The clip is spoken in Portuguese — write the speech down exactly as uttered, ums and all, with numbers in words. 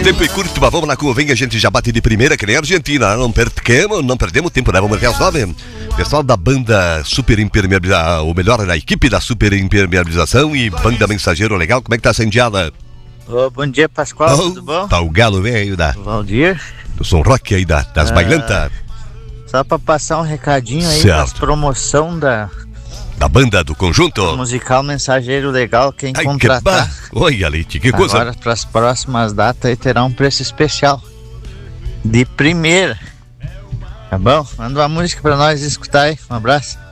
tempo e curto, mas vamos lá com o Vem, a gente já bate de primeira, que nem a Argentina. Não perdemos, não perdemos tempo, né? Vamos até as nove. Pessoal da banda Super Impermeabilização, ou melhor, da equipe da Super Impermeabilização e Banda Mensageiro Legal, como é que tá essa indiada? Oh, bom dia, Pascoal, oh, tudo bom? Tá o galo velho da... Valdir. Do som rock aí da, das ah, bailantas. Só pra passar um recadinho aí das promoção da... Da banda, do conjunto? Do musical Mensageiro Legal, quem Ai, contratar. Que Olha, Leite, que coisa. Agora, para as próximas datas aí, terá um preço especial. De primeira. Tá bom? Manda uma música pra nós escutar aí. Um abraço.